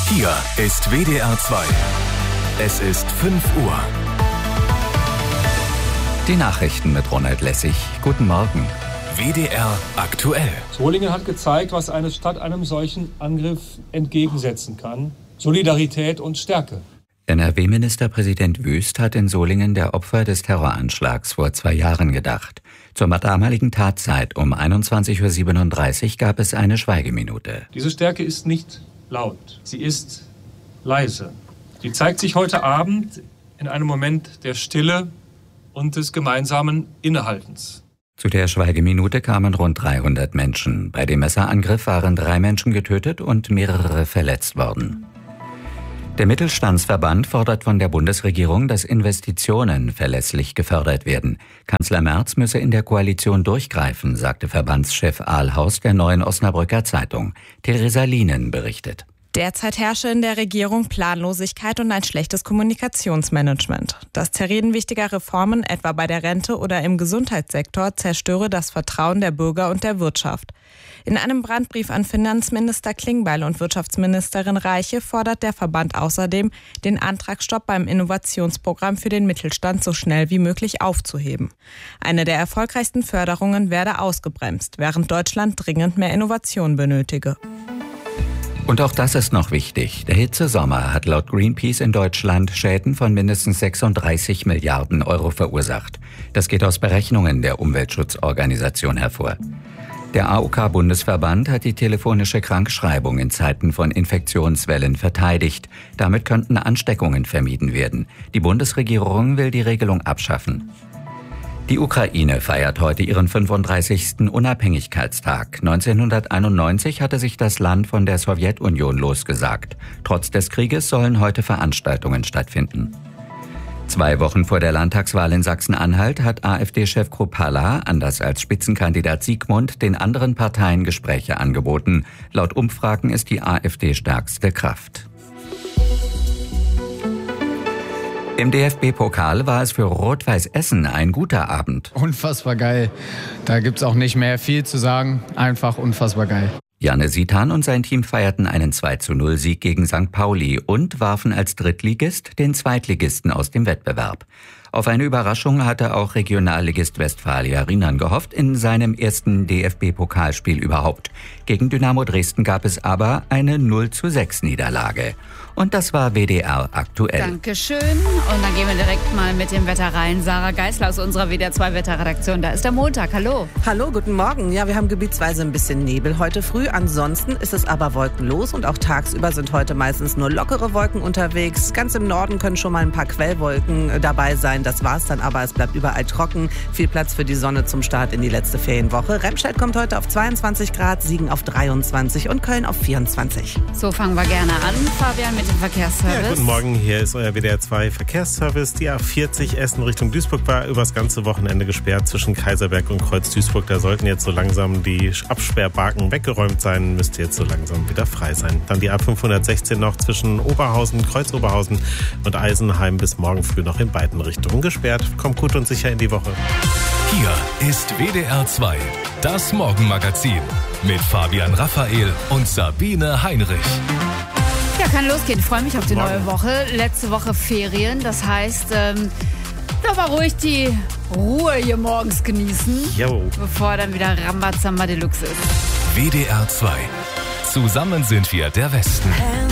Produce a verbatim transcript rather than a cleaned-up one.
Hier ist W D R zwei. Es ist fünf Uhr. Die Nachrichten mit Ronald Lessig. Guten Morgen. W D R aktuell. Solingen hat gezeigt, was eine Stadt einem solchen Angriff entgegensetzen kann. Solidarität und Stärke. N R W-Ministerpräsident Wüst hat in Solingen der Opfer des Terroranschlags vor zwei Jahren gedacht. Zur damaligen Tatzeit um einundzwanzig Uhr siebenunddreißig gab es eine Schweigeminute. Diese Stärke ist nicht laut, sie ist leise. Sie zeigt sich heute Abend in einem Moment der Stille und des gemeinsamen Innehaltens. Zu der Schweigeminute kamen rund dreihundert Menschen. Bei dem Messerangriff waren drei Menschen getötet und mehrere verletzt worden. Der Mittelstandsverband fordert von der Bundesregierung, dass Investitionen verlässlich gefördert werden. Kanzler Merz müsse in der Koalition durchgreifen, sagte Verbandschef Ahlhaus der Neuen Osnabrücker Zeitung. Theresa Lienen berichtet. Derzeit herrsche in der Regierung Planlosigkeit und ein schlechtes Kommunikationsmanagement. Das Zerreden wichtiger Reformen, etwa bei der Rente oder im Gesundheitssektor, zerstöre das Vertrauen der Bürger und der Wirtschaft. In einem Brandbrief an Finanzminister Klingbeil und Wirtschaftsministerin Reiche fordert der Verband außerdem, den Antragsstopp beim Innovationsprogramm für den Mittelstand so schnell wie möglich aufzuheben. Eine der erfolgreichsten Förderungen werde ausgebremst, während Deutschland dringend mehr Innovation benötige. Und auch das ist noch wichtig. Der Hitzesommer hat laut Greenpeace in Deutschland Schäden von mindestens sechsunddreißig Milliarden Euro verursacht. Das geht aus Berechnungen der Umweltschutzorganisation hervor. Der A O K-Bundesverband hat die telefonische Krankschreibung in Zeiten von Infektionswellen verteidigt. Damit könnten Ansteckungen vermieden werden. Die Bundesregierung will die Regelung abschaffen. Die Ukraine feiert heute ihren fünfunddreißigsten Unabhängigkeitstag. neunzehnhunderteinundneunzig hatte sich das Land von der Sowjetunion losgesagt. Trotz des Krieges sollen heute Veranstaltungen stattfinden. Zwei Wochen vor der Landtagswahl in Sachsen-Anhalt hat AfD-Chef Kruppalla, anders als Spitzenkandidat Siegmund, den anderen Parteien Gespräche angeboten. Laut Umfragen ist die AfD stärkste Kraft. Im D F B-Pokal war es für Rot-Weiß Essen ein guter Abend. Unfassbar geil. Da gibt's auch nicht mehr viel zu sagen. Einfach unfassbar geil. Janne Sitan und sein Team feierten einen zwei zu null Sieg gegen Sankt Pauli und warfen als Drittligist den Zweitligisten aus dem Wettbewerb. Auf eine Überraschung hatte auch Regionalligist Westfalia Riemann gehofft in seinem ersten D F B-Pokalspiel überhaupt. Gegen Dynamo Dresden gab es aber eine null zu sechs Niederlage. Und das war W D R aktuell. Dankeschön. Und dann gehen wir direkt mal mit dem Wetter rein. Sarah Geisler aus unserer W D R zwei Wetterredaktion. Da ist der Montag. Hallo. Hallo, guten Morgen. Ja, wir haben gebietsweise ein bisschen Nebel heute früh. Ansonsten ist es aber wolkenlos und auch tagsüber sind heute meistens nur lockere Wolken unterwegs. Ganz im Norden können schon mal ein paar Quellwolken dabei sein. Das war's dann aber. Es bleibt überall trocken. Viel Platz für die Sonne zum Start in die letzte Ferienwoche. Remscheid kommt heute auf zweiundzwanzig Grad, Siegen auf dreiundzwanzig und Köln auf vierundzwanzig. So fangen wir gerne an. Fabian mit dem Verkehrsservice. Ja, guten Morgen, hier ist euer W D R zwei Verkehrsservice. Die A vierzig Essen Richtung Duisburg war übers ganze Wochenende gesperrt zwischen Kaiserberg und Kreuz Duisburg. Da sollten jetzt so langsam die Absperrbarken weggeräumt sein, müsste jetzt so langsam wieder frei sein. Dann die A fünfhundertsechzehn noch zwischen Oberhausen, Kreuz Oberhausen und Eisenheim bis morgen früh noch in beiden Richtungen gesperrt. Kommt gut und sicher in die Woche. Hier ist W D R zwei, das Morgenmagazin mit Fabian Raphael und Sabine Heinrich. Ja, kann losgehen. Ich freue mich auf die Morgen. neue Woche. Letzte Woche Ferien. Das heißt, ähm, da war ruhig die Ruhe hier morgens genießen, Jo. bevor dann wieder Rambazamba Deluxe ist. W D R zwei. Zusammen sind wir der Westen.